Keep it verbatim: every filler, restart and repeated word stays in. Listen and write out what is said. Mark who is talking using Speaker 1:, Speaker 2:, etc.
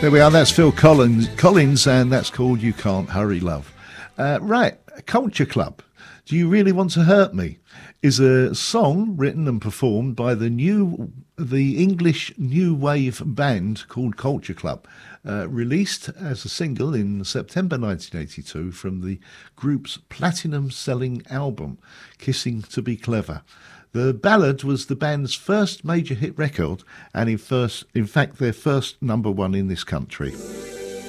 Speaker 1: There we are, that's Phil Collins, Collins and that's called You Can't Hurry Love. Uh, right, Culture Club, Do You Really Want to Hurt Me? Is a song written and performed by the new, the English new wave band called Culture Club, uh, released as a single in September nineteen eighty-two from the group's platinum-selling album, Kissing to Be Clever. The ballad was the band's first major hit record and in, first, in fact their first number one in this country.